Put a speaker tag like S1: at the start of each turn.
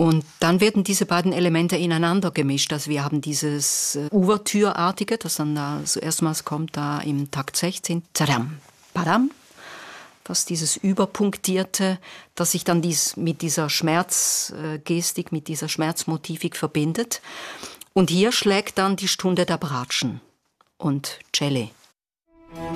S1: Und dann werden diese beiden Elemente ineinander gemischt. Also wir haben dieses Ouvertüreartige, das dann da so erstmals kommt, da im Takt 16, tadam, padam, fast dieses Überpunktierte, das sich dann mit dieser Schmerzgestik, mit dieser Schmerzmotivik verbindet. Und hier schlägt dann die Stunde der Bratschen und Celli.